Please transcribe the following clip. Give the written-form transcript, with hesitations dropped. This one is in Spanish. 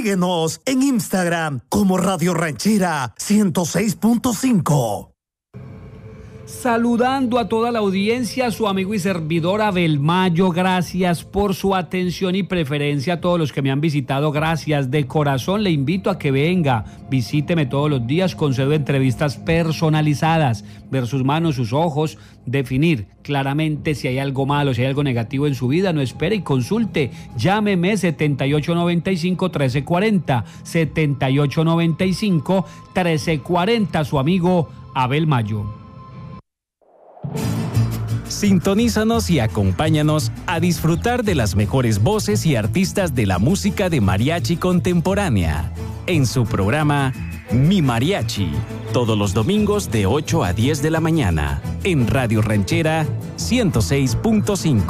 Síguenos en Instagram como Radio Ranchera 106.5. Saludando a toda la audiencia, su amigo y servidor Abel Mayo, gracias por su atención y preferencia. A todos los que me han visitado, gracias de corazón. Le invito a que venga, visíteme todos los días, concedo entrevistas personalizadas, ver sus manos, sus ojos, definir claramente si hay algo malo, si hay algo negativo en su vida. No espere y consulte, llámeme 7895-1340, 7895-1340, su amigo Abel Mayo. Sintonízanos y acompáñanos a disfrutar de las mejores voces y artistas de la música de mariachi contemporánea en su programa Mi Mariachi, todos los domingos de 8 a 10 de la mañana en Radio Ranchera 106.5.